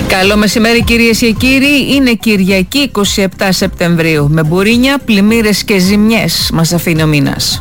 Καλό μεσημέρι κυρίες και κύριοι, είναι Κυριακή 27 Σεπτεμβρίου. Με μπουρίνια, πλημμύρες και ζημιές μας αφήνει ο μήνας.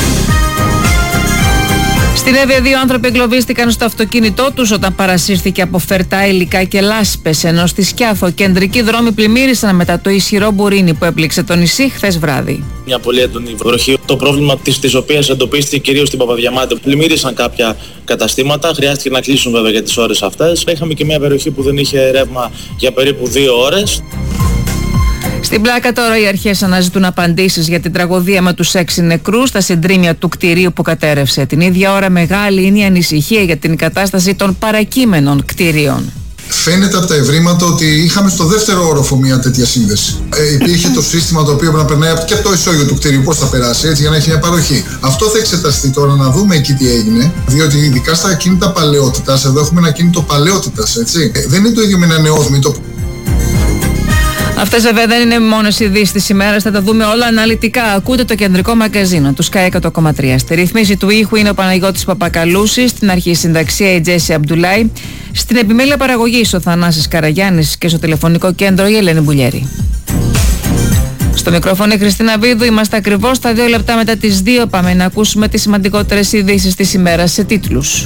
Στην Εύβοια, δύο άνθρωποι εγκλωβίστηκαν στο αυτοκίνητό τους όταν παρασύρθηκε από φερτά υλικά και λάσπες, ενώ στη Σκιάθο κεντρικοί δρόμοι πλημμύρισαν μετά το ισχυρό μπουρίνι που έπληξε το νησί χθες βράδυ. Μια πολύ έντονη βροχή, το πρόβλημα της οποίας εντοπίστηκε κυρίως στην Παπαδιαμάντη. Πλημμύρισαν κάποια καταστήματα, χρειάστηκε να κλείσουν βέβαια για τις ώρες αυτές. Είχαμε και μια περιοχή που δεν είχε ρεύμα για περίπου 2 ώρες. Στην Πλάκα τώρα οι αρχές αναζητούν απαντήσεις για την τραγωδία με τους 6 νεκρούς στα συντρίμμια του κτηρίου που κατέρευσε. Την ίδια ώρα μεγάλη είναι η ανησυχία για την κατάσταση των παρακείμενων κτηρίων. Φαίνεται από τα ευρήματα ότι είχαμε στο δεύτερο όροφο μια τέτοια σύνδεση. Υπήρχε το σύστημα το οποίο πρέπει να περνάει και από το ισόγειο του κτηρίου. Πώς θα περάσει έτσι για να έχει μια παροχή. Αυτό θα εξεταστεί τώρα, να δούμε εκεί τι έγινε. Διότι ειδικά στα ακίνητα παλαιότητας, εδώ έχουμε ένα ακίνητο παλαιότητας, έτσι. Δεν είναι το ίδιο με ένα νεόδμητο. Αυτές βέβαια δεν είναι μόνες ειδήσεις της ημέρας, θα τα δούμε όλα αναλυτικά. Ακούτε το κεντρικό μαγκαζίνο του Sky 100,3. Στη ρυθμίση του ήχου είναι ο Παναγιώτης Παπακαλούσης, στην αρχή συνταξία η Τζέσι Αμπτουλάη, στην επιμέλεια παραγωγής ο Θανάσης Καραγιάννης και στο τηλεφωνικό κέντρο η Ελένη Μπουλιέρη. Στο μικρόφωνο η Χριστίνα Βίδου, είμαστε ακριβώς στα 2 λεπτά μετά τις 2. Πάμε να ακούσουμε τις σημαντικότερες ειδήσεις της ημέρας σε τίτλους.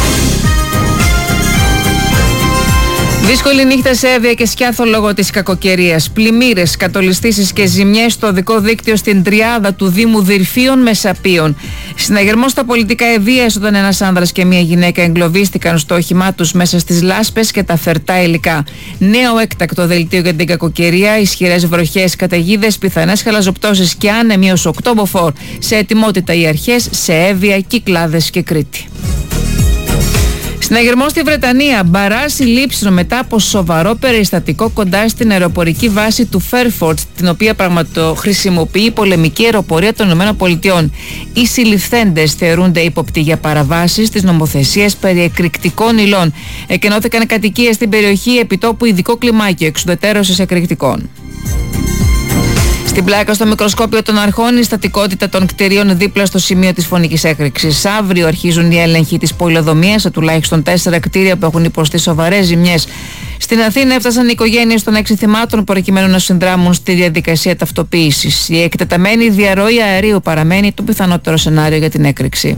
Δύσκολη νύχτα σε Εύβοια και Σκιάθο λόγω της κακοκαιρίας. Πλημμύρες, κατολιστήσεις και ζημιές στο οδικό δίκτυο στην τριάδα του Δήμου Δυρφίων με Σαπίων. Συναγερμός στα πολιτικά ευβίας όταν ένας άνδρας και μια γυναίκα εγκλωβίστηκαν στο όχημά τους μέσα στις λάσπες και τα φερτά υλικά. Νέο έκτακτο δελτίο για την κακοκαιρία, ισχυρές βροχές, καταιγίδες, πιθανές χαλαζοπτώσεις και άνεμοι ως 8 μποφόρ. Σε ετοιμότητα οι αρχές σε Εύβοια, Κυκλάδες και Κρήτη. Συναγερμό στη Βρετανία, μπαράζ Λείψινο μετά από σοβαρό περιστατικό κοντά στην αεροπορική βάση του Φέρφορντ, την οποία χρησιμοποιεί η πολεμική αεροπορία των ΗΠΑ. Οι συλληφθέντες θεωρούνται ύποπτοι για παραβάσεις της νομοθεσίας περί εκρηκτικών υλών. Εκενώθηκαν κατοικίες στην περιοχή επιτόπου ειδικό κλιμάκιο εξουδετερώσης εκρηκτικών. Στην Πλάκα, στο μικροσκόπιο των αρχών, η στατικότητα των κτηρίων δίπλα στο σημείο της φωνικής έκρηξης. Αύριο αρχίζουν οι έλεγχοι της πολεοδομίας σε τουλάχιστον 4 κτίρια που έχουν υποστεί σοβαρές ζημιές. Στην Αθήνα έφτασαν οι οικογένειες των 6 θυμάτων προκειμένου να συνδράμουν στη διαδικασία ταυτοποίησης. Η εκτεταμένη διαρροή αερίου παραμένει το πιθανότερο σενάριο για την έκρηξη.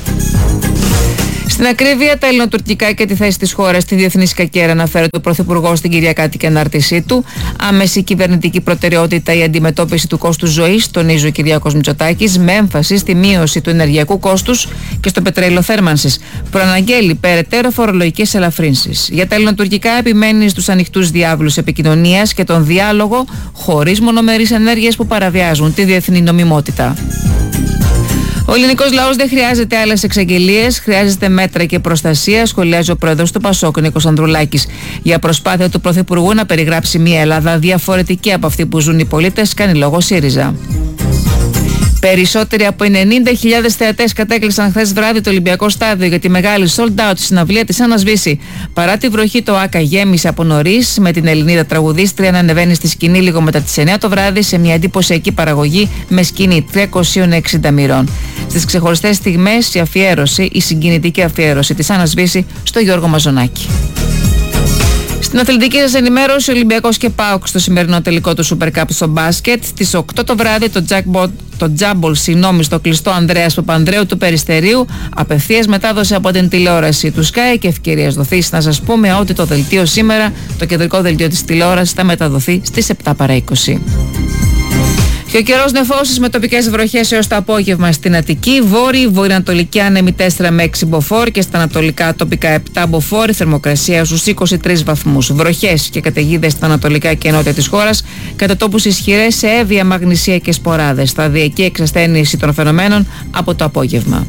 Στην ακρίβεια, τα ελληνοτουρκικά και τη θέση της χώρας στη διεθνή σκακέρα αναφέρεται ο Πρωθυπουργός στην Κυριακάτικη ανάρτησή του. Άμεση κυβερνητική προτεραιότητα η αντιμετώπιση του κόστους ζωής, τονίζει ο Κυριάκος Μητσοτάκης, με έμφαση στη μείωση του ενεργειακού κόστους και στο πετρέλαιο θέρμανσης. Προαναγγέλει περαιτέρω φορολογικές ελαφρύνσεις. Για τα ελληνοτουρκικά, επιμένει στους ανοιχτούς διάβλους επικοινωνίας και τον διάλογο χωρίς μονομερείς ενέργειες που παραβιάζουν τη διεθνή νομιμότητα. Ο ελληνικός λαός δεν χρειάζεται άλλες εξαγγελίες, χρειάζεται μέτρα και προστασία, σχολιάζει ο πρόεδρος του Πασόκ, Νίκος Ανδρουλάκης. Για προσπάθεια του Πρωθυπουργού να περιγράψει μια Ελλάδα διαφορετική από αυτή που ζουν οι πολίτες, κάνει λόγο ΣΥΡΙΖΑ. Περισσότεροι από 90.000 θεατές κατέκλυσαν χθες βράδυ το Ολυμπιακό Στάδιο για τη μεγάλη sold out συναυλία της Άννας Βύση. Παρά τη βροχή, το ΆΚΑ γέμισε από νωρίς, με την Ελληνίδα τραγουδίστρια να ανεβαίνει στη σκηνή λίγο μετά τις 9 το βράδυ σε μια εντυπωσιακή παραγωγή με σκηνή 360 μοιρών. Στις ξεχωριστές στιγμές η συγκινητική αφιέρωση της Άννας Βύση στο Γιώργο Μαζονάκη. Στην αθλητική σας ενημέρωση, ο Ολυμπιακός και ΠΑΟΚ στο σημερινό τελικό του Super Cup στο μπάσκετ. Στις 8 το βράδυ το τζάμπολ στο κλειστό Ανδρέας Παπανδρέου του Περιστερίου. Απευθείας μετάδοση από την τηλεόραση του Sky και ευκαιρίας δοθείς να σας πούμε ότι το δελτίο σήμερα, το κεντρικό δελτίο της τηλεόρασης, θα μεταδοθεί στις 7 παρά 20. Και ο καιρός νεφώσεις με τοπικές βροχές έως το απόγευμα στην Αττική, βορειοανατολική άνεμη 4 με 6 μποφόρ και στα ανατολικά τοπικά 7 μποφόρ, θερμοκρασία στους 23 βαθμούς. Βροχές και καταιγίδες στα ανατολικά και νότια της χώρας, κατά τόπους ισχυρές σε Εύβοια, Μαγνησία και Σποράδες. Σταδιακή εξασθένιση των φαινομένων από το απόγευμα.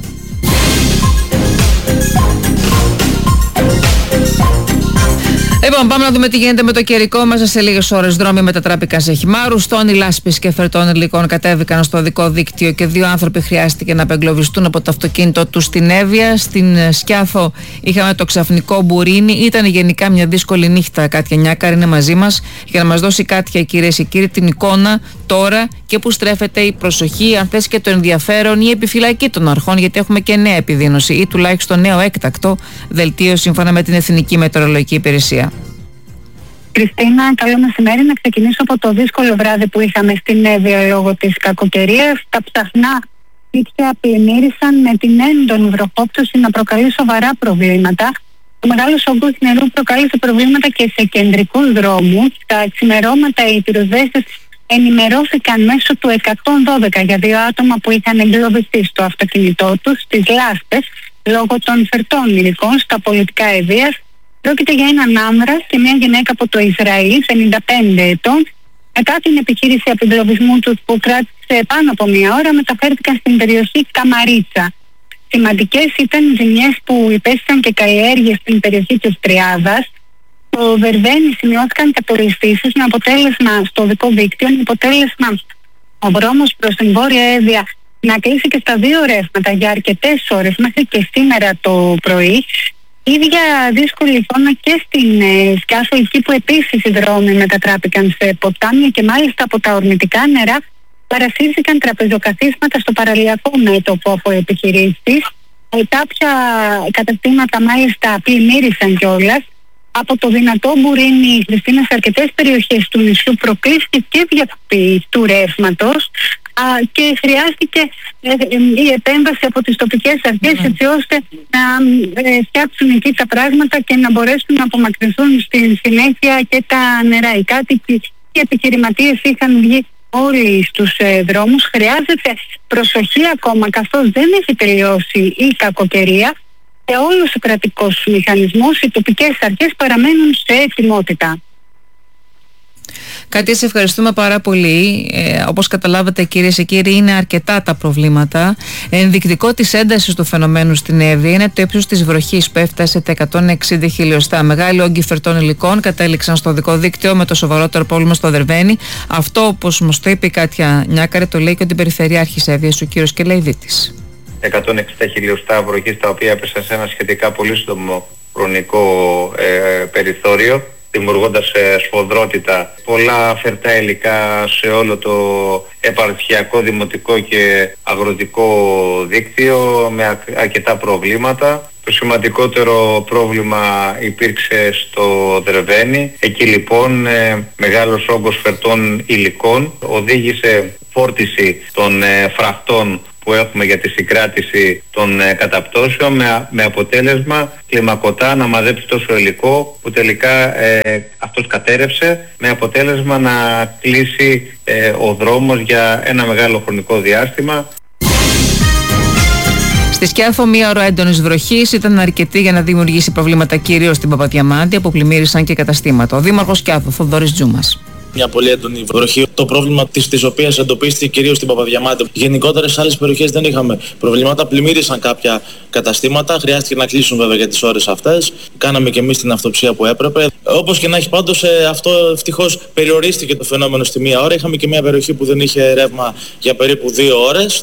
Λοιπόν, πάμε να δούμε τι γίνεται με το καιρικό. Μέσα σε λίγες ώρες δρόμοι μετατράπηκαν σε χυμάρους. Τόνοι λάσπης και φερτών υλικών κατέβηκαν στο οδικό δίκτυο και 2 άνθρωποι χρειάστηκε να απεγκλωβιστούν από το αυτοκίνητο του στην Εύβοια. Στην Σκιάθο είχαμε το ξαφνικό μπουρίνι. Ήταν γενικά μια δύσκολη νύχτα. Κάτια Νιάκαρη είναι μαζί μας για να μας δώσει Κάτια, κυρίες και κύριοι, την εικόνα τώρα και που στρέφεται η προσοχή, αν θες και το ενδιαφέρον, η επιφυλακή των αρχών, γιατί έχουμε και νέα επιδείνωση ή τουλάχιστον νέο έκτακτο δελτίο σύμφωνα με την Εθνική Μετεωρολογική Υπηρεσία. Χριστίνα, καλό μεσημέρι. Να ξεκινήσω από το δύσκολο βράδυ που είχαμε στην Εύβοια λόγω της κακοκαιρίας. Τα ψαχνά σπίτια πλημμύρισαν με την έντονη βροχόπτωση να προκαλεί σοβαρά προβλήματα. Ο μεγάλος όγκος νερού προκάλεσε προβλήματα και σε κεντρικούς δρόμους. Τα ξημερώματα οι πυροσβέστες ενημερώθηκαν μέσω του 112 για 2 άτομα που είχαν εγκλωβιστεί στο αυτοκίνητό τους στις λάσπες λόγω των φερτών υλικών στα πολιτικά Ευβοίας. Πρόκειται για έναν άνδρα και μια γυναίκα από το Ισραήλ, 55 ετών. Μετά την επιχείρηση απεγκλωβισμού τους που κράτησε πάνω από 1 ώρα, μεταφέρθηκαν στην περιοχή Καμαρίτσα. Σημαντικές ήταν οι ζημιές που υπέστησαν και καλλιέργειες στην περιοχή της Τριάδας. Στο Βερβένι σημειώθηκαν κατολιστήσεις με αποτέλεσμα στο οδικό δίκτυο, με αποτέλεσμα ο δρόμος προς την Βόρεια Εύβοια να κλείσει και στα 2 ρεύματα για αρκετές ώρες μέχρι και σήμερα το πρωί. Ίδια δύσκολη εικόνα και στην Σκιάθο, εκεί που επίσης οι δρόμοι μετατράπηκαν σε ποτάμια και μάλιστα από τα ορμητικά νερά παρασύρθηκαν τραπεζοκαθίσματα στο παραλιακό μέτωπο από επιχειρήσεις. Κάποια καταστήματα μάλιστα πλημμύρισαν κιόλας. Από το δυνατό μπουρίνι, Χριστίνα, σε αρκετές περιοχές του νησιού προκλήθηκε και διακοπή του ρεύματος και χρειάστηκε η επέμβαση από τις τοπικές αρχές έτσι ώστε να φτιάξουν εκεί τα πράγματα και να μπορέσουν να απομακρυνθούν στην συνέχεια και τα νερά. Οι κάτοικοι και οι επιχειρηματίες είχαν βγει όλοι στους δρόμους. Χρειάζεται προσοχή ακόμα, καθώς δεν έχει τελειώσει η κακοκαιρία. Σε όλους ο κρατικός μηχανισμός, οι τοπικές αρχές παραμένουν σε ετοιμότητα. Κάτι, σε ευχαριστούμε πάρα πολύ. Όπως καταλάβατε, κυρίες και κύριοι, είναι αρκετά τα προβλήματα. Ενδεικτικό της έντασης του φαινομένου στην Εύβοια είναι το ύψος της βροχής που έφτασε τα 160 χιλιοστά. Μεγάλοι όγκοι φερτών υλικών κατέληξαν στο οδικό δίκτυο, με το σοβαρότερο πρόβλημα στο Δερβένι. Αυτό, όπως μας το είπε η Κάτια Νιάκαρη, το λέει και ο Περιφερειάρχης Εύβοιας, ο κύριος Κελαϊδίτης. 160 χιλιοστά βροχής, τα οποία έπεσαν σε ένα σχετικά πολύ σύντομο χρονικό περιθώριο, δημιουργώντας σφοδρότητα, πολλά φερτά υλικά σε όλο το επαρχιακό, δημοτικό και αγροτικό δίκτυο, με αρκετά προβλήματα. Το σημαντικότερο πρόβλημα υπήρξε στο Δερβένι. Εκεί λοιπόν μεγάλος όγκος φερτών υλικών οδήγησε φόρτιση των φραχτών που έχουμε για τη συγκράτηση των καταπτώσεων, με αποτέλεσμα κλιμακωτά να μαζέψει τόσο υλικό που τελικά αυτός κατέρευσε, με αποτέλεσμα να κλείσει ο δρόμος για ένα μεγάλο χρονικό διάστημα. Στη Σκιάθο, 1 ώρα έντονης βροχής ήταν αρκετή για να δημιουργήσει προβλήματα κυρίως στην Παπαδιαμάντη, όπου πλημμύρισαν και καταστήματα. Ο Δήμαρχος Σκιάθο, Θοδωρής Τζούμας. Μια πολύ έντονη βροχή. Το πρόβλημα της οποίας εντοπίστηκε κυρίως στην Παπαδιαμάντη. Γενικότερα σε άλλες περιοχές δεν είχαμε προβλήματα. Πλημμύρισαν κάποια καταστήματα. Χρειάστηκε να κλείσουν βέβαια για τις ώρες αυτές. Κάναμε και εμείς την αυτοψία που έπρεπε. Όπως και να έχει, πάντως αυτό ευτυχώς περιορίστηκε το φαινόμενο στη 1 ώρα. Είχαμε και μια περιοχή που δεν είχε ρεύμα για περίπου 2 ώρες.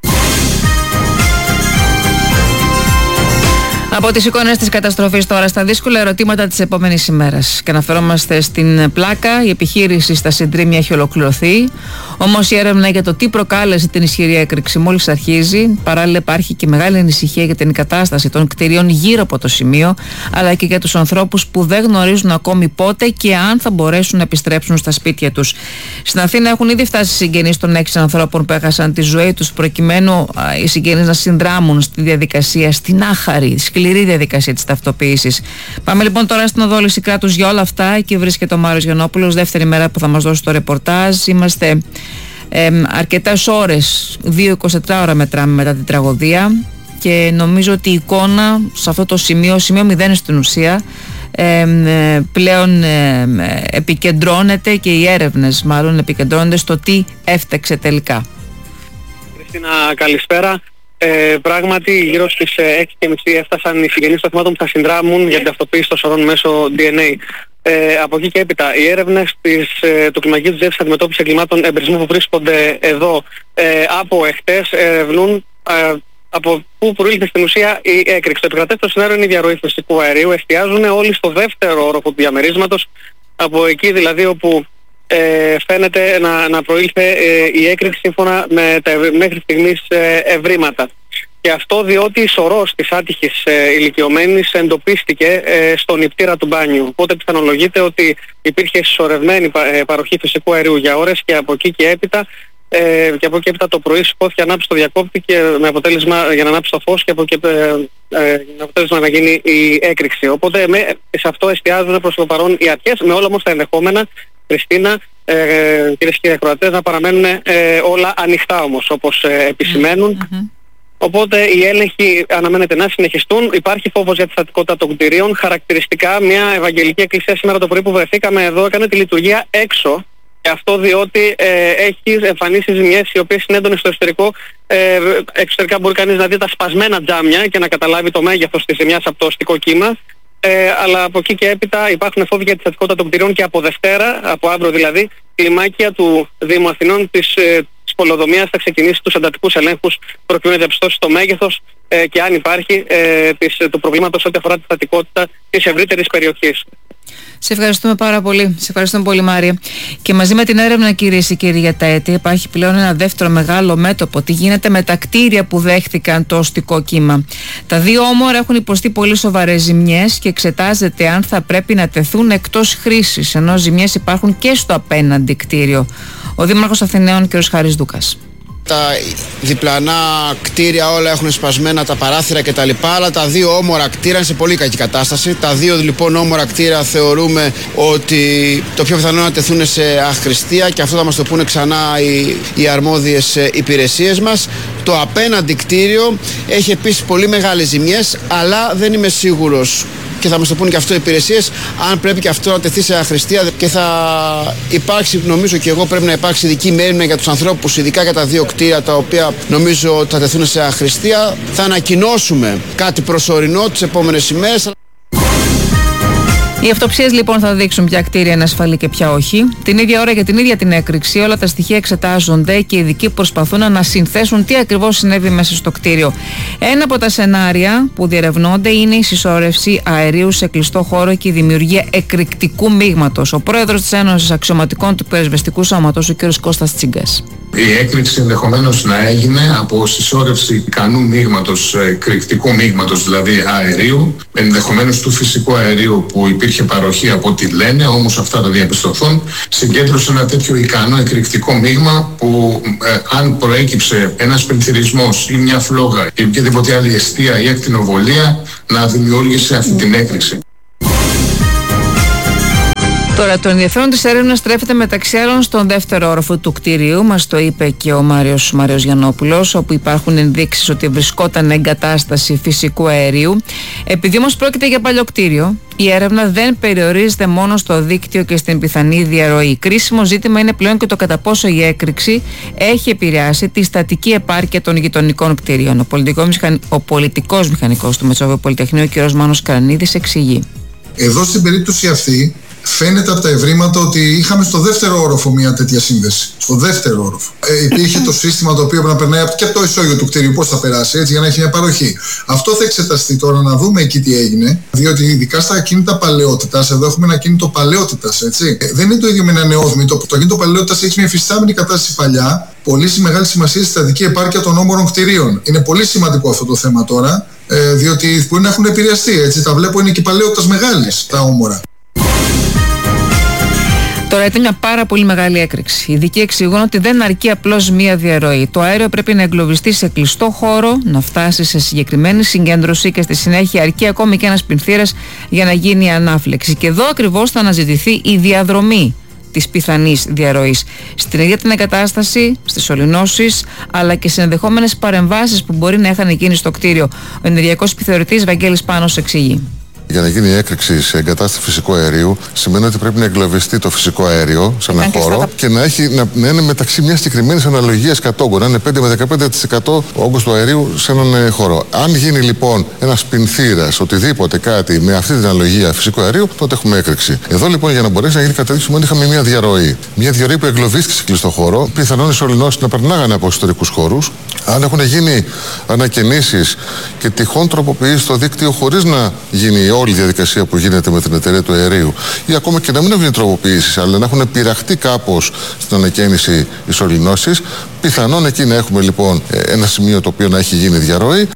Από τις εικόνες της καταστροφής τώρα στα δύσκολα ερωτήματα της επόμενης ημέρας. Και αναφερόμαστε στην πλάκα. Η επιχείρηση στα Συντρίμια έχει ολοκληρωθεί. Όμως η έρευνα για το τι προκάλεσε την ισχυρή έκρηξη μόλις αρχίζει. Παράλληλα, υπάρχει και μεγάλη ανησυχία για την κατάσταση των κτηρίων γύρω από το σημείο, αλλά και για τους ανθρώπους που δεν γνωρίζουν ακόμη πότε και αν θα μπορέσουν να επιστρέψουν στα σπίτια τους. Στην Αθήνα έχουν ήδη φτάσει συγγενείς των 6 ανθρώπων που έχασαν τη ζωή τους, προκειμένου οι συγγενείς να συνδράμουν στη διαδικασία, στην άχαρη, σκληρή διαδικασία της ταυτοποίησης. Πάμε λοιπόν τώρα στην οδό Λυσικράτους για όλα αυτά. Εκεί βρίσκεται ο Μάριος Γιαννόπουλος, δεύτερη μέρα που θα μας δώσει το ρεπορτάζ. Είμαστε αρκετές ώρες, 2-24 ώρα μετράμε μετά την τραγωδία, και νομίζω ότι η εικόνα σε αυτό το σημείο 0 στην ουσία, πλέον επικεντρώνεται, και οι έρευνες μάλλον επικεντρώνονται στο τι έφταξε τελικά. Χριστίνα, καλησπέρα. Πράγματι, γύρω στις 6:30 έφτασαν οι συγγενείς των θυμάτων που θα συνδράμουν για την ταυτοποίηση των σωρών μέσω DNA. Από εκεί και έπειτα, οι έρευνες του Κλιμακίου της Διεύθυνσης Αντιμετώπισης Εγκλημάτων Εμπρισμού που βρίσκονται εδώ από εχθές ερευνούν από πού προήλθε στην ουσία η έκρηξη. Το επικρατέστερο σενάριο είναι η διαρροή φυσικού αερίου. Εστιάζουν όλοι στο δεύτερο όροφο του διαμερίσματος, από εκεί δηλαδή όπου φαίνεται να προήλθε η έκρηξη σύμφωνα με τα μέχρι στιγμής ευρήματα. Και αυτό διότι η σωρός της άτυχης ηλικιωμένης εντοπίστηκε στον νηπτήρα του μπάνιου. Οπότε πιθανολογείται ότι υπήρχε συσσωρευμένη παροχή φυσικού αερίου για ώρες και από εκεί και έπειτα το πρωί σηκώθηκε ανάψει το διακόπτη και με αποτέλεσμα για να ανάψει το φως και από εκεί με αποτέλεσμα να γίνει η έκρηξη. Οπότε σε αυτό εστιάζουν προς το παρόν οι αρχές, με όλα όμως τα ενδεχόμενα, Χριστίνα, κυρίες και ακροατές, να παραμένουν όλα ανοιχτά όμως όπως επισημαίνουν. Οπότε οι έλεγχοι αναμένεται να συνεχιστούν. Υπάρχει φόβος για τη στατικότητα των κτηρίων. Χαρακτηριστικά, μια Ευαγγελική Εκκλησία σήμερα το πρωί που βρεθήκαμε εδώ έκανε τη λειτουργία έξω. Και αυτό διότι έχει εμφανίσει ζημιές οι οποίες είναι έντονες στο εσωτερικό. Εξωτερικά μπορεί κανείς να δει τα σπασμένα τζάμια και να καταλάβει το μέγεθος της ζημιάς από το αστικό κύμα. Αλλά από εκεί και έπειτα υπάρχουν φόβοι για τη στατικότητα των κτηρίων και από Δευτέρα, από αύριο δηλαδή, η κλιμάκια του Δήμου Αθηνών της πολεοδομίας θα ξεκινήσει τους εντατικούς ελέγχους προκειμένου να διαπιστώσει το μέγεθος και αν υπάρχει του προβλήματος ό,τι αφορά τη στατικότητα της ευρύτερης περιοχής. Σε ευχαριστούμε πάρα πολύ. Σε ευχαριστούμε πολύ, Μάρια. Και μαζί με την έρευνα, κυρίες και κύριοι, για τα αίτια, υπάρχει πλέον ένα δεύτερο μεγάλο μέτωπο. Τι γίνεται με τα κτίρια που δέχτηκαν το οστικό κύμα. Τα δύο όμορα έχουν υποστεί πολύ σοβαρές ζημιές και εξετάζεται αν θα πρέπει να τεθούν εκτός χρήσης, ενώ ζημιές υπάρχουν και στο απέναντι κτίριο. Ο Δήμαρχος Αθηναίων, κ. Χάρης Δούκας. Τα διπλανά κτίρια όλα έχουν σπασμένα τα παράθυρα κτλ. Αλλά τα δύο όμορα κτίρια είναι σε πολύ κακή κατάσταση. Τα δύο λοιπόν όμορα κτίρια θεωρούμε ότι το πιο πιθανό να τεθούν σε αχρηστία και αυτό θα μας το πούνε ξανά οι αρμόδιες υπηρεσίες μας. Το απέναντι κτίριο έχει επίσης πολύ μεγάλες ζημιές, αλλά δεν είμαι σίγουρος, και θα μας το πούνε και αυτό οι υπηρεσίες, αν πρέπει και αυτό να τεθεί σε αχρηστία, και θα υπάρξει, νομίζω και εγώ, πρέπει να υπάρξει ειδική μέρημνα για τους ανθρώπους, ειδικά για τα δύο κτίρια τα οποία νομίζω ότι θα τεθούν σε αχρηστία. Θα ανακοινώσουμε κάτι προσωρινό τις επόμενες ημέρες. Οι αυτοψίες λοιπόν θα δείξουν ποια κτίρια είναι ασφαλή και ποια όχι. Την ίδια ώρα για την ίδια την έκρηξη όλα τα στοιχεία εξετάζονται και οι ειδικοί προσπαθούν να συνθέσουν τι ακριβώς συνέβη μέσα στο κτίριο. Ένα από τα σενάρια που διερευνώνται είναι η συσσόρευση αερίου σε κλειστό χώρο και η δημιουργία εκρηκτικού μείγματος. Ο πρόεδρος της Ένωσης Αξιωματικών του Πυροσβεστικού Σώματος, ο κ. Κώστας Τσίγκας. Η έκρηξη ενδεχομένως να έγινε από συσσόρευση ικανού μείγματος, εκρηκτικού μείγματος δηλαδή αερίου, ενδεχομένως του φυσικού αερίου που υπήρχε παροχή από ό,τι λένε, όμως αυτά θα διαπιστωθούν. Συγκέντρωσε ένα τέτοιο ικανό εκρηκτικό μείγμα που αν προέκυψε ένας πληθυρισμός ή μια φλόγα ή οποιαδήποτε άλλη εστία ή ακτινοβολία να δημιούργησε αυτή την έκρηξη. Τώρα, το ενδιαφέρον της έρευνας στρέφεται μεταξύ άλλων στον δεύτερο όροφο του κτίριου, μας το είπε και ο Μάριος Γιαννόπουλος, όπου υπάρχουν ενδείξεις ότι βρισκόταν εγκατάσταση φυσικού αερίου. Επειδή όμως πρόκειται για παλιό κτίριο, η έρευνα δεν περιορίζεται μόνο στο δίκτυο και στην πιθανή διαρροή. Κρίσιμο ζήτημα είναι πλέον και το κατά πόσο η έκρηξη έχει επηρεάσει τη στατική επάρκεια των γειτονικών κτίριων. Ο πολιτικός μηχανικός του Μετσόβιου Πολυτεχνείου, κ. Μάνος Καρανίδης, εξηγεί. Εδώ στην περίπτωση αυτή φαίνεται από τα ευρήματα ότι είχαμε στο δεύτερο όροφο μια τέτοια σύνδεση. Στο δεύτερο όροφο. Υπήρχε το σύστημα το οποίο πρέπει να περνάει και το ισόγειο του κτίριου, πώς θα περάσει, έτσι, για να έχει μια παροχή. Αυτό θα εξεταστεί τώρα, να δούμε εκεί τι έγινε, διότι ειδικά στα ακίνητα παλαιότητας, εδώ έχουμε ένα ακίνητο παλαιότητας, έτσι. Δεν είναι το ίδιο με ένα νεόδμητο. Το ακίνητο παλαιότητας έχει μια υφιστάμενη κατάσταση παλιά, πολύ μεγάλη σημασία στη στατική επάρκεια των όμορων κτιρίων. Είναι πολύ σημαντικό αυτό το θέμα τώρα, διότι μπορεί να έχουν επηρεαστεί, έτσι. Τα βλέπω είναι και παλαιότητας μεγάλης τα όμορα. Τώρα ήταν μια πάρα πολύ μεγάλη έκρηξη. Οι ειδικοί εξηγούν ότι δεν αρκεί απλώς μία διαρροή. Το αέριο πρέπει να εγκλωβιστεί σε κλειστό χώρο, να φτάσει σε συγκεκριμένη συγκέντρωση και στη συνέχεια αρκεί ακόμη και ένας πινθύρας για να γίνει η ανάφλεξη. Και εδώ ακριβώς θα αναζητηθεί η διαδρομή της πιθανής διαρροής. Στην ίδια την εγκατάσταση, στις σωληνώσεις, αλλά και σε ενδεχόμενες παρεμβάσεις που μπορεί να είχαν γίνει στο κτίριο. Ο ενεργειακός επιθεωρητής Βαγγέλης Πάνος εξηγεί. Για να γίνει έκρηξη σε εγκατάσταση φυσικού αερίου, σημαίνει ότι πρέπει να εγκλωβιστεί το φυσικό αέριο σε έναν χώρο και να είναι μεταξύ μια συγκεκριμένη αναλογία κατόγκων. Να είναι 5 με 15% ο όγκος του αερίου σε έναν χώρο. Αν γίνει λοιπόν ένας πινθύρας, οτιδήποτε κάτι με αυτή την αναλογία φυσικού αερίου, τότε έχουμε έκρηξη. Εδώ λοιπόν για να μπορέσει να γίνει κάτι τέτοιο, σημαίνει είχαμε μια διαρροή. Μια διαρροή που εγκλωβίστηκε σε κλειστό χώρο, πιθανόν οι σωληνώσεις να περνάγανε από εσωτερικούς χώρους. Αν έχουν γίνει ανακαινήσεις και τυχόν τροποποιήσεις στο δίκτυο χωρίς να γίνει όλη η διαδικασία που γίνεται με την εταιρεία του αερίου, ή ακόμα και να μην έχουν τροποποιήσεις, αλλά να έχουν πειραχτεί κάπως στην ανακαίνιση οι σωληνώσεις, πιθανόν εκεί να έχουμε λοιπόν ένα σημείο το οποίο να έχει γίνει διαρροή.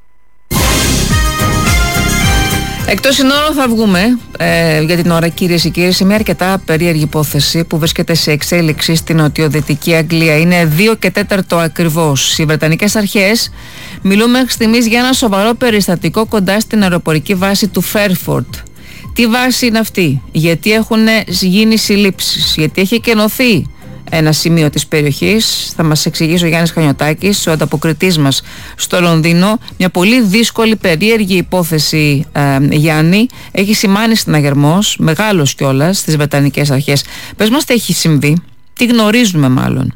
Εκτός συνόρων θα βγούμε για την ώρα, κυρίες και κύριοι, σε μια αρκετά περίεργη υπόθεση που βρίσκεται σε εξέλιξη στην νοτιοδυτική Αγγλία. Είναι 2:04 ακριβώς. Οι Βρετανικές αρχές μιλούν μέχρι στιγμής για ένα σοβαρό περιστατικό κοντά στην αεροπορική βάση του Φέρφορντ. Τι βάση είναι αυτή, γιατί έχουν γίνει συλλήψεις, γιατί έχει εκενωθεί ένα σημείο της περιοχής. Θα μας εξηγήσει ο Γιάννης Χανιωτάκης, ο ανταποκριτής μας στο Λονδίνο. Μια πολύ δύσκολη, περίεργη υπόθεση, Γιάννη. Έχει σημάνει συναγερμός, μεγάλος κιόλας, στις Βρετανικές αρχές. Πες μας τι έχει συμβεί, τι γνωρίζουμε μάλλον.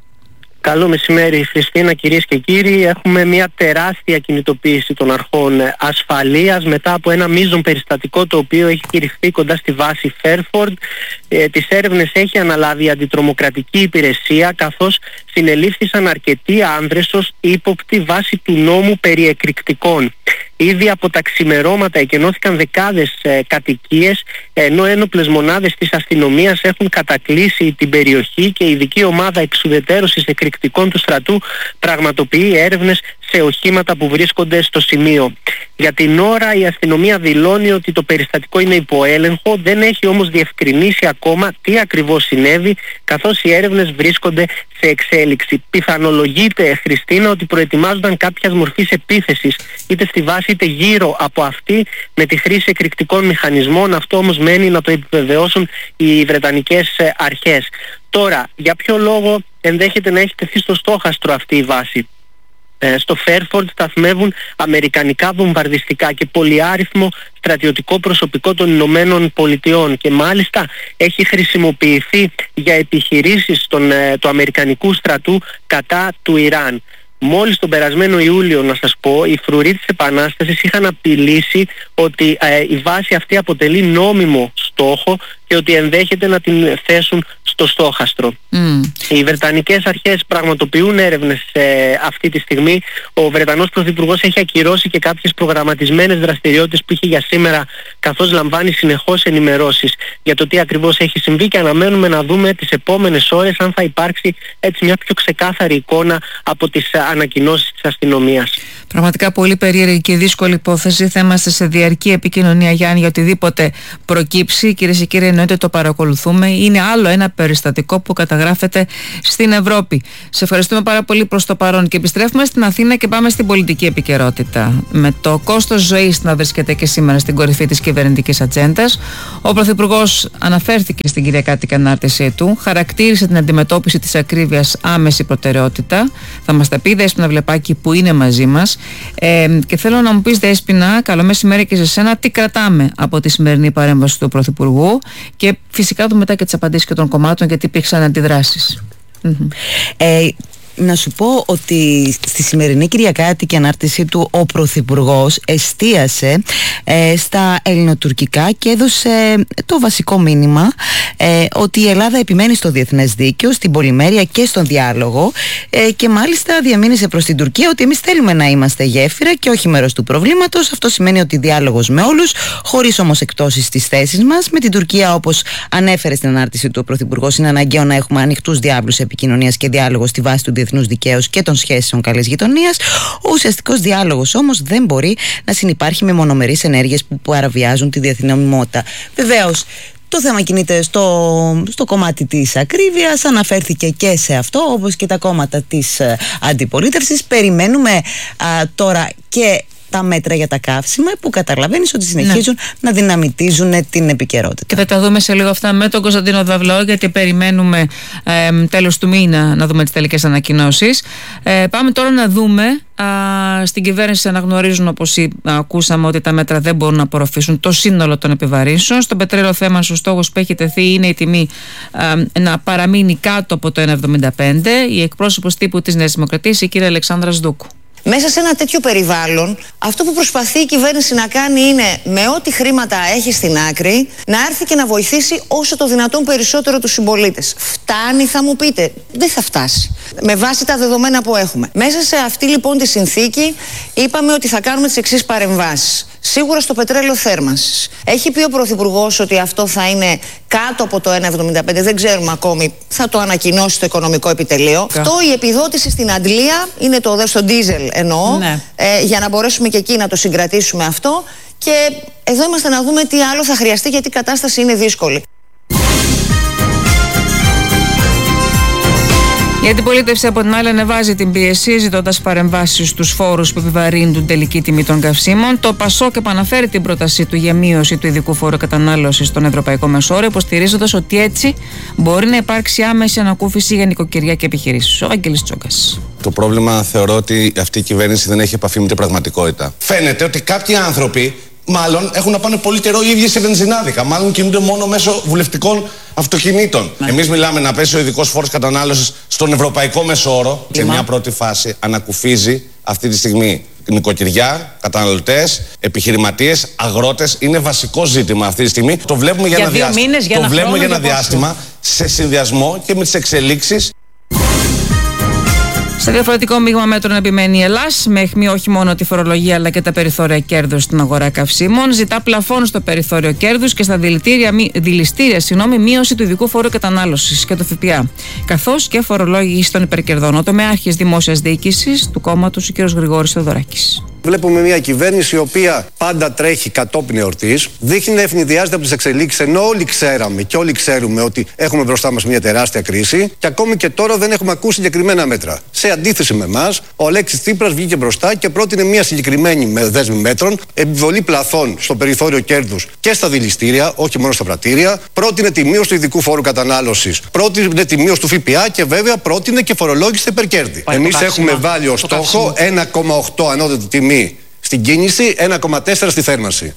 Καλό μεσημέρι, Χριστίνα, κυρίες και κύριοι. Έχουμε μια τεράστια κινητοποίηση των αρχών ασφαλείας μετά από ένα μείζον περιστατικό το οποίο έχει κηρυχθεί κοντά στη βάση Φέρφορντ. Τις έρευνες έχει αναλάβει η αντιτρομοκρατική υπηρεσία, καθώς συνελήφθησαν αρκετοί άνδρες ως ύποπτοι βάσει του νόμου περί εκρηκτικών. Ήδη από τα ξημερώματα εκενώθηκαν δεκάδες κατοικίες, ενώ ένοπλες μονάδες της αστυνομίας έχουν κατακλείσει την περιοχή και η ειδική ομάδα εξουδετέρωσης εκρηκτικών του στρατού πραγματοποιεί έρευνες σε οχήματα που βρίσκονται στο σημείο. Για την ώρα η αστυνομία δηλώνει ότι το περιστατικό είναι υπό έλεγχο, δεν έχει όμως διευκρινίσει ακόμα τι ακριβώς συνέβη, καθώς οι έρευνες βρίσκονται σε εξέλιξη. Πιθανολογείται, Χριστίνα, ότι προετοιμάζονταν κάποιας μορφής επίθεσης είτε στη βάση είτε γύρω από αυτή με τη χρήση εκρηκτικών μηχανισμών. Αυτό όμως μένει να το επιβεβαιώσουν οι Βρετανικές αρχές. Τώρα, για ποιο λόγο ενδέχεται να έχει τεθεί στο στόχαστρο αυτή η βάση? Στο Φέρφορντ σταθμεύουν αμερικανικά βομβαρδιστικά και πολυάριθμο στρατιωτικό προσωπικό των Ηνωμένων Πολιτειών και μάλιστα έχει χρησιμοποιηθεί για επιχειρήσεις του αμερικανικού στρατού κατά του Ιράν. Μόλις τον περασμένο Ιούλιο, να σας πω, οι φρουροί της Επανάστασης είχαν απειλήσει ότι η βάση αυτή αποτελεί νόμιμο στόχο και ότι ενδέχεται να την θέσουν στο στόχαστρο. Οι Βρετανικές αρχές πραγματοποιούν έρευνες αυτή τη στιγμή. Ο Βρετανός Πρωθυπουργός έχει ακυρώσει και κάποιες προγραμματισμένες δραστηριότητες που είχε για σήμερα, καθώς λαμβάνει συνεχώς ενημερώσεις για το τι ακριβώς έχει συμβεί και αναμένουμε να δούμε τις επόμενες ώρες αν θα υπάρξει έτσι μια πιο ξεκάθαρη εικόνα από τις ανακοινώσεις της αστυνομίας. Πραγματικά πολύ περίεργη και δύσκολη υπόθεση. Θα είμαστε σε διαρκή επικοινωνία, Γιάννη, για οτιδήποτε προκύψει. Κυρίες και κύριοι, εννοείται το παρακολουθούμε. Είναι άλλο ένα περιστατικό που καταγράφεται στην Ευρώπη. Σε ευχαριστούμε πάρα πολύ προς το παρόν και επιστρέφουμε στην Αθήνα και πάμε στην πολιτική επικαιρότητα. Με το κόστος ζωής να βρίσκεται και σήμερα στην κορυφή της κυβερνητικής ατζέντας. Ο Πρωθυπουργός αναφέρθηκε στην κυριακάτικη ανάρτησή του, χαρακτήρισε την αντιμετώπιση της ακρίβειας άμεση προτεραιότητα. Θα μας τα πει η Δέσποινα Βλεπάκη που είναι μαζί μας. Και θέλω να μου πεις, Δέσποινα, καλό μεσημέρι και σε σένα, τι κρατάμε από τη σημερινή παρέμβαση του Πρωθυπουργού και φυσικά δούμε μετά και τις απαντήσεις και των κομμάτων γιατί υπήρξαν αντιδράσεις. Να σου πω ότι στη σημερινή κυριακάτικη ανάρτησή του ο Πρωθυπουργός εστίασε στα ελληνοτουρκικά και έδωσε το βασικό μήνυμα ότι η Ελλάδα επιμένει στο διεθνές δίκαιο, στην πολυμέρεια και στον διάλογο και μάλιστα διαμήνυσε προς την Τουρκία ότι εμείς θέλουμε να είμαστε γέφυρα και όχι μέρος του προβλήματος. Αυτό σημαίνει ότι διάλογος με όλους, χωρίς όμως εκτόσεις στις θέσεις μας. Με την Τουρκία, όπως ανέφερε στην ανάρτηση του ο Πρωθυπουργός, είναι αναγκαίο να έχουμε ανοιχτούς διάβλους επικοινωνίας και διάλογο στη βάση του διεθνούς δικαίου και των σχέσεων καλής γειτονίας. Ο ουσιαστικός διάλογος όμως δεν μπορεί να συνυπάρχει με μονομερείς ενέργειες που παραβιάζουν τη διεθνή νομιμότητα. Βεβαίως, το θέμα κινείται στο κομμάτι της ακρίβειας, αναφέρθηκε και σε αυτό, όπως και τα κόμματα της αντιπολίτευσης. Περιμένουμε τώρα και τα μέτρα για τα καύσιμα που καταλαβαίνεις ότι συνεχίζουν να δυναμητίζουν την επικαιρότητα. Και θα τα δούμε σε λίγο αυτά με τον Κωνσταντίνο Δαυλό, γιατί περιμένουμε τέλος του μήνα να δούμε τις τελικές ανακοινώσεις. Πάμε τώρα να δούμε. Στην κυβέρνηση αναγνωρίζουν, όπως ακούσαμε, ότι τα μέτρα δεν μπορούν να απορροφήσουν το σύνολο των επιβαρύνσεων. Στο πετρέλαιο θέμα, ο στόχος που έχει τεθεί είναι η τιμή να παραμείνει κάτω από το 1,75. Η εκπρόσωπος τύπου της Νέας Δημοκρατίας, η κυρία Αλεξάνδρα Σδούκου. Μέσα σε ένα τέτοιο περιβάλλον, αυτό που προσπαθεί η κυβέρνηση να κάνει είναι με ό,τι χρήματα έχει στην άκρη να έρθει και να βοηθήσει όσο το δυνατόν περισσότερο τους συμπολίτες. Φτάνει, θα μου πείτε? Δεν θα φτάσει. Με βάση τα δεδομένα που έχουμε. Μέσα σε αυτή λοιπόν τη συνθήκη είπαμε ότι θα κάνουμε τις εξής παρεμβάσεις. Σίγουρα στο πετρέλαιο θέρμανσης. Έχει πει ο Πρωθυπουργός ότι αυτό θα είναι κάτω από το 1,75. Δεν ξέρουμε ακόμη. Θα το ανακοινώσει το Οικονομικό Επιτελείο. Αυτό, η επιδότηση στην Αντλία είναι στο ντίζελ εννοώ. Ναι. Για να μπορέσουμε και εκεί να το συγκρατήσουμε αυτό. Και εδώ είμαστε να δούμε τι άλλο θα χρειαστεί, γιατί η κατάσταση είναι δύσκολη. Η αντιπολίτευση από την άλλη ανεβάζει την πίεση, ζητώντας παρεμβάσεις στους φόρους που επιβαρύνουν την τελική τιμή των καυσίμων. Το ΠΑΣΟΚ επαναφέρει την πρότασή του για μείωση του ειδικού φόρου κατανάλωσης στον Ευρωπαϊκό Μεσόωρο, υποστηρίζοντας ότι έτσι μπορεί να υπάρξει άμεση ανακούφιση για νοικοκυριά και επιχειρήσεις. Ο Άγγελης Τσόγκας. Το πρόβλημα θεωρώ ότι αυτή η κυβέρνηση δεν έχει επαφή με την πραγματικότητα. Φαίνεται ότι κάποιοι άνθρωποι μάλλον έχουν να πάνε πολύ καιρό οι ίδιοι σε βενζινάδικα. Μάλλον κινούνται μόνο μέσω βουλευτικών αυτοκινήτων. Εμείς μιλάμε να πέσει ο ειδικός φόρος κατανάλωσης στον Ευρωπαϊκό Μεσόωρο. Σε μια πρώτη φάση ανακουφίζει αυτή τη στιγμή νοικοκυριά, καταναλωτές, επιχειρηματίες, αγρότες. Είναι βασικό ζήτημα αυτή τη στιγμή. Το βλέπουμε για ένα διάστημα σε συνδυασμό και με τις εξελίξεις. Σε διαφορετικό μείγμα μέτρων επιμένει η Ελλάς, με αιχμή όχι μόνο τη φορολογία αλλά και τα περιθώρια κέρδους στην αγορά καυσίμων. Ζητά πλαφόν στο περιθώριο κέρδους και στα δηληστήρια μείωση του ειδικού φόρου κατανάλωσης και του ΦΠΑ, καθώς και φορολόγηση των υπερκερδών. Ο τομεάρχης δημόσιας διοίκησης του κόμματος, ο κ. Γρηγόρης Θεοδωράκης. Βλέπουμε μια κυβέρνηση η οποία πάντα τρέχει κατόπιν εορτής, δείχνει να ευνηδιάζεται από τις εξελίξεις, ενώ όλοι ξέραμε και όλοι ξέρουμε ότι έχουμε μπροστά μας μια τεράστια κρίση και ακόμη και τώρα δεν έχουμε ακούσει συγκεκριμένα μέτρα. Σε αντίθεση με εμάς, ο Αλέξης Τσίπρας βγήκε μπροστά και πρότεινε μια συγκεκριμένη δέσμη μέτρων, επιβολή πλαθών στο περιθώριο κέρδους και στα δηληστήρια, όχι μόνο στα πρατήρια, πρότεινε τη μείωση του ειδικού φόρου κατανάλωσης, πρότεινε τη μείωση του ΦΠΑ και βέβαια πρότεινε και φορολόγηση στα υπερκέρδη. Εμείς έχουμε βάλει ως στόχο 1,8 ανώτατη τιμή στην κίνηση, 1,4 στη θέρμανση.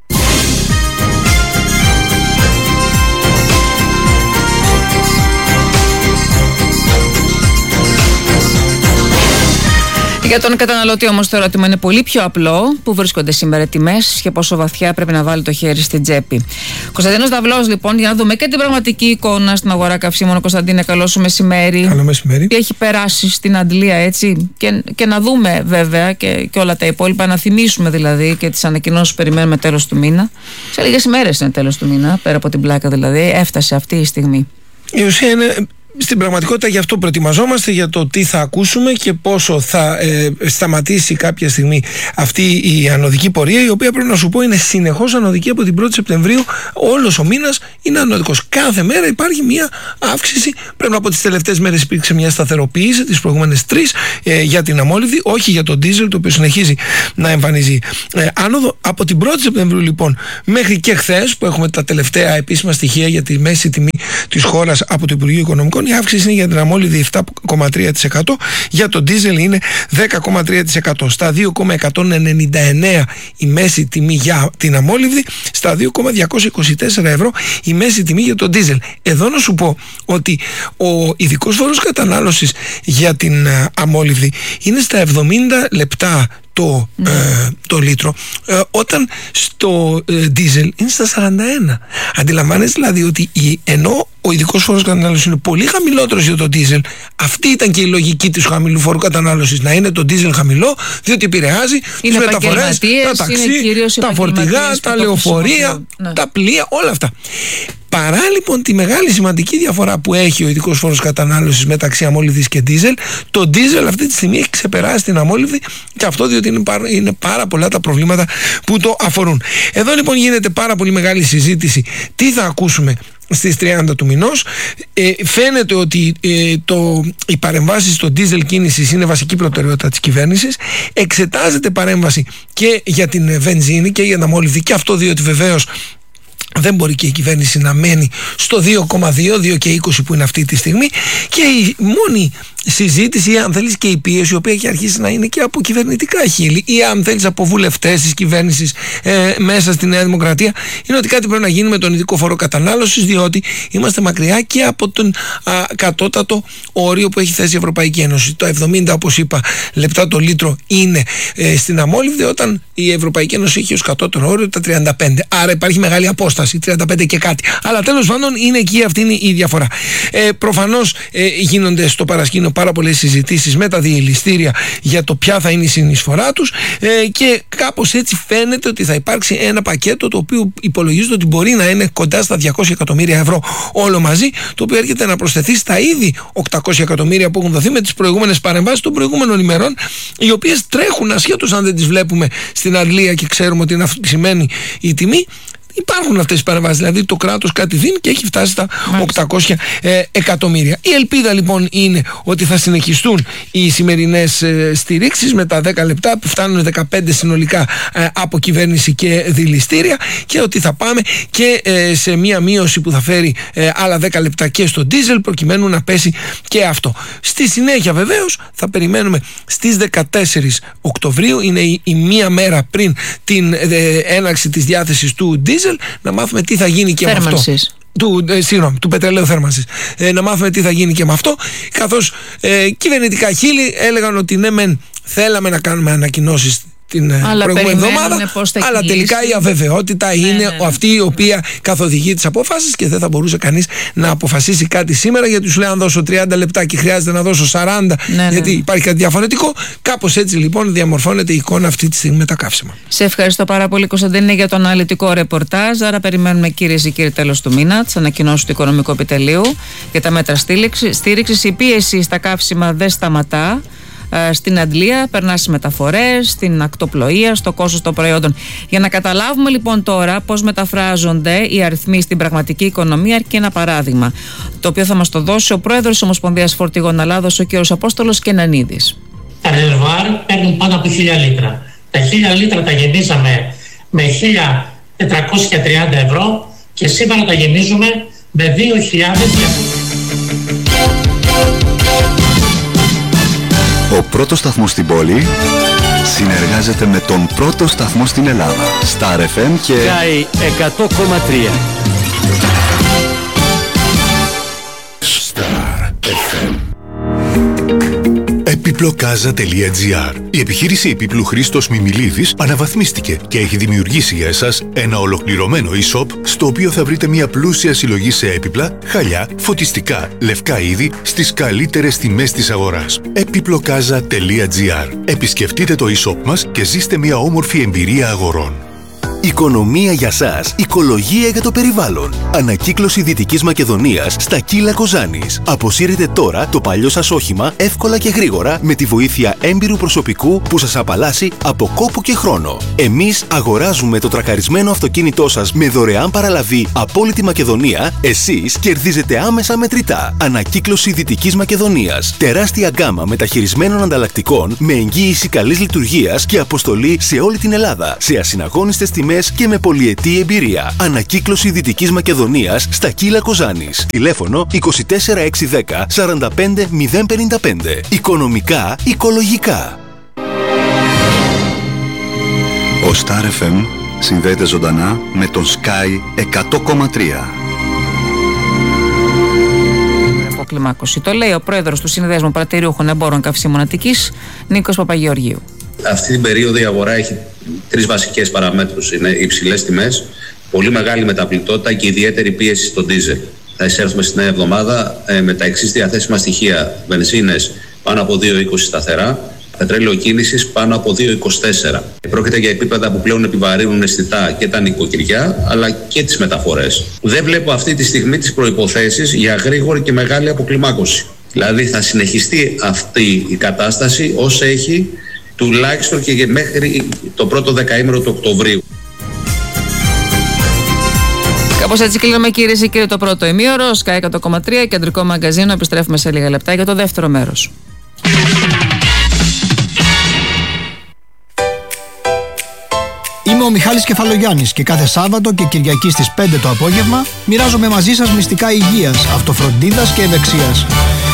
Για τον καταναλωτή όμως το ερώτημα είναι πολύ πιο απλό. Πού βρίσκονται σήμερα οι τιμές και πόσο βαθιά πρέπει να βάλει το χέρι στην τσέπη. Κωνσταντίνος Δαυλός, λοιπόν, για να δούμε και την πραγματική εικόνα στην αγορά καυσίμων. Κωνσταντίνε, καλό σου μεσημέρι. Καλό μεσημέρι. Τι έχει περάσει στην Αντλία, έτσι. Και να δούμε βέβαια και όλα τα υπόλοιπα. Να θυμίσουμε δηλαδή και τις ανακοινώσεις που περιμένουμε τέλος του μήνα. Σε λίγες ημέρες είναι τέλος του μήνα, πέρα από την πλάκα δηλαδή. Έφτασε αυτή η στιγμή. Η ουσία είναι. Στην πραγματικότητα γι' αυτό προετοιμαζόμαστε, για το τι θα ακούσουμε και πόσο θα σταματήσει κάποια στιγμή αυτή η ανωδική πορεία, η οποία πρέπει να σου πω είναι συνεχώς ανωδική από την 1η Σεπτεμβρίου. Όλος ο μήνας είναι ανωδικός. Κάθε μέρα υπάρχει μια αύξηση. Πρέπει να πω τις τελευταίες μέρες υπήρξε μια σταθεροποίηση, τις προηγούμενες 3 για την αμόλυβδη, όχι για τον ντίζελ, το οποίο συνεχίζει να εμφανίζει άνοδο. Από την 1η Σεπτεμβρίου λοιπόν μέχρι και χθες, που έχουμε τα τελευταία επίσημα στοιχεία για τη μέση τιμή της χώρας από το Υπουργείο Οικονομικών, η αύξηση είναι για την αμόλυβδη 7,3%, για τον ντίζελ είναι 10,3%. Στα 2,199 η μέση τιμή για την αμόλυβδη, στα 2,224 ευρώ η μέση τιμή για τον ντίζελ. Εδώ να σου πω ότι ο ειδικός φόρος κατανάλωσης για την αμόλυβδη είναι στα 70 λεπτά το λίτρο, όταν στο ντίζελ είναι στα 41. Αντιλαμβάνεσαι δηλαδή ότι ενώ ο ειδικός φόρος κατανάλωσης είναι πολύ χαμηλότερος για το ντίζελ, αυτή ήταν και η λογική του χαμηλού φόρου κατανάλωσης, να είναι το ντίζελ χαμηλό, διότι επηρεάζει τις μεταφορές, τα ταξί, τα φορτηγά, τα λεωφορεία, τα πλοία, όλα αυτά. Παρά λοιπόν τη μεγάλη σημαντική διαφορά που έχει ο ειδικός φόρος κατανάλωσης μεταξύ αμόλυβδης και ντίζελ, το ντίζελ αυτή τη στιγμή έχει ξεπεράσει την αμόλυβδη, και αυτό διότι είναι πάρα πολλά τα προβλήματα που το αφορούν. Εδώ λοιπόν γίνεται πάρα πολύ μεγάλη συζήτηση. Τι θα ακούσουμε στις 30 του μηνός. Φαίνεται ότι οι παρεμβάσεις στο ντίζελ κίνησης είναι βασική προτεραιότητα της κυβέρνησης. Εξετάζεται παρέμβαση και για την βενζίνη και για την αμόλυβδη, και αυτό διότι βεβαίως δεν μπορεί και η κυβέρνηση να μένει στο 2,2 και 20 που είναι αυτή τη στιγμή, και η μόνη συζήτηση ή αν θέλεις και η πίεση, η οποία έχει αρχίσει να είναι και από κυβερνητικά χείλη, ή αν θέλεις από βουλευτές της κυβέρνησης μέσα στη Νέα Δημοκρατία, είναι ότι κάτι πρέπει να γίνει με τον ειδικό φόρο κατανάλωσης, διότι είμαστε μακριά και από τον κατώτατο όριο που έχει θέσει η Ευρωπαϊκή Ένωση. Το 70, όπως είπα, λεπτά το λίτρο είναι στην αμόλυβδη, όταν η Ευρωπαϊκή Ένωση έχει ως κατώτερο όριο τα 35. Άρα υπάρχει μεγάλη απόσταση, 35 και κάτι. Αλλά τέλος πάντων είναι εκεί, αυτή είναι η διαφορά. Προφανώς γίνονται στο παρασκήνιο πάρα πολλές συζητήσεις με τα διελιστήρια για το ποια θα είναι η συνεισφορά τους, και κάπως έτσι φαίνεται ότι θα υπάρξει ένα πακέτο το οποίο υπολογίζεται ότι μπορεί να είναι κοντά στα 200 εκατομμύρια ευρώ όλο μαζί, το οποίο έρχεται να προσθεθεί στα ήδη 800 εκατομμύρια που έχουν δοθεί με τις προηγούμενες παρεμβάσεις των προηγούμενων ημερών, οι οποίες τρέχουν ασχέτως αν δεν τις βλέπουμε στην Αγγλία και ξέρουμε ότι είναι αυξημένη η τιμή. Υπάρχουν αυτές οι παρεμβάσεις, δηλαδή το κράτος κάτι δίνει και έχει φτάσει στα 800 εκατομμύρια. Η ελπίδα λοιπόν είναι ότι θα συνεχιστούν οι σημερινές στηρίξεις με τα 10 λεπτά που φτάνουν 15 συνολικά από κυβέρνηση και δηληστήρια, και ότι θα πάμε και σε μια μείωση που θα φέρει άλλα 10 λεπτά και στο ντίζελ, προκειμένου να πέσει και αυτό. Στη συνέχεια βεβαίως θα περιμένουμε στις 14 Οκτωβρίου, είναι η μία μέρα πριν την έναρξη της διάθεσης του ντίζελ, να μάθουμε τι θα γίνει και θέρμανσης. Με αυτό. Του πετρελαίου θέρμανσης. Να μάθουμε τι θα γίνει και με αυτό, καθώς κυβερνητικά χείλη έλεγαν ότι ναι μεν θέλαμε να κάνουμε ανακοινώσεις την προηγούμενη εβδομάδα, αλλά τελικά η αβεβαιότητα είναι αυτή η οποία καθοδηγεί τις αποφάσεις, και δεν θα μπορούσε κανείς να αποφασίσει κάτι σήμερα, γιατί σου λέει αν δώσω 30 λεπτά και χρειάζεται να δώσω 40 γιατί υπάρχει κάτι διαφορετικό. Κάπως έτσι λοιπόν διαμορφώνεται η εικόνα αυτή τη στιγμή με τα καύσιμα. Σε ευχαριστώ πάρα πολύ, Κωνσταντίνε, για το αναλυτικό ρεπορτάζ. Άρα περιμένουμε, κυρίες και κύριοι, τέλος του μήνα τις ανακοινώσεις του Οικονομικού Επιτελείου για τα μέτρα στήριξης. Η πίεση στα καύσιμα δεν σταματά. Στην αντλία, περνά στις μεταφορές, στην ακτοπλοεία, στο κόστος των προϊόντων. Για να καταλάβουμε λοιπόν τώρα πώς μεταφράζονται οι αριθμοί στην πραγματική οικονομία, αρκεί ένα παράδειγμα, το οποίο θα μας το δώσει ο πρόεδρος της Ομοσπονδίας Φορτηγών Ελλάδος, ο κ. Απόστολος Κενανίδης. Τα ρεζερβουάρ παίρνουν πάνω από 1.000 λίτρα. Τα 1.000 λίτρα τα γεμίζαμε με 1.430 ευρώ και σήμερα τα γεμίζουμε με 2.000. Ο πρώτος σταθμός στην πόλη συνεργάζεται με τον πρώτο σταθμό στην Ελλάδα. Star FM και Sky 100,3. Star FM. Επιπλοκάζα.gr. Η επιχείρηση επίπλου Χρήστος Μιμιλίδης αναβαθμίστηκε και έχει δημιουργήσει για εσάς ένα ολοκληρωμένο e-shop, στο οποίο θα βρείτε μια πλούσια συλλογή σε έπιπλα, χαλιά, φωτιστικά, λευκά είδη στις καλύτερες τιμές της αγοράς. Επιπλοκάζα.gr. Επισκεφτείτε το e-shop μας και ζήστε μια όμορφη εμπειρία αγορών. Οικονομία για σας, οικολογία για το περιβάλλον. Ανακύκλωση Δυτικής Μακεδονίας στα Κύλα Κοζάνης. Αποσύρετε τώρα το παλιό σας όχημα εύκολα και γρήγορα με τη βοήθεια έμπειρου προσωπικού που σας απαλλάσσει από κόπο και χρόνο. Εμείς αγοράζουμε το τρακαρισμένο αυτοκίνητό σας με δωρεάν παραλαβή από όλη τη Μακεδονία. Εσείς κερδίζετε άμεσα μετρητά. Ανακύκλωση Δυτικής Μακεδονίας. Τεράστια γκάμα μεταχειρισμένων ανταλλακτικών με εγγύηση καλής λειτουργίας και αποστολή σε όλη την Ελλάδα. Σε ασυναγώνιστες τιμές και με πολυετή εμπειρία. Ανακύκλωση Δυτικής Μακεδονίας στα Κύλα Κοζάνης. Τηλέφωνο 24610 45055. Οικονομικά, οικολογικά. Ο Star FM συνδέεται ζωντανά με τον Sky 100,3. Κλιμάκωση. Το λέει ο πρόεδρος του Συνδέσμου Πρατηριούχων Εμπόρων Καυσίμων Αττικής, Νίκος Παπαγεωργίου. Αυτή την περίοδο η αγορά έχει τρεις βασικές παραμέτρους. Είναι υψηλές τιμές, πολύ μεγάλη μεταπληκτότητα και ιδιαίτερη πίεση στο ντίζελ. Θα εισέλθουμε στη νέα εβδομάδα με τα εξής διαθέσιμα στοιχεία. Βενζίνες πάνω από 2,20 σταθερά, πετρέλαιο κίνησης πάνω από 2,24. Πρόκειται για επίπεδα που πλέον επιβαρύνουν αισθητά και τα νοικοκυριά αλλά και τις μεταφορές. Δεν βλέπω αυτή τη στιγμή τις προϋποθέσεις για γρήγορη και μεγάλη αποκλιμάκωση. Δηλαδή θα συνεχιστεί αυτή η κατάσταση όσο έχει, τουλάχιστον και μέχρι το πρώτο δεκαήμερο του Οκτωβρίου. Κάπως έτσι κλείνουμε, κυρίες και κύριοι, το πρώτο ημίωρο. Sky 100,3, κεντρικό μαγκαζίνο. Επιστρέφουμε σε λίγα λεπτά για το δεύτερο μέρος. Είμαι ο Μιχάλης Κεφαλογιάννης και κάθε Σάββατο και Κυριακή στις 5 το απόγευμα μοιράζομαι μαζί σας μυστικά υγείας, αυτοφροντίδας και ευεξίας.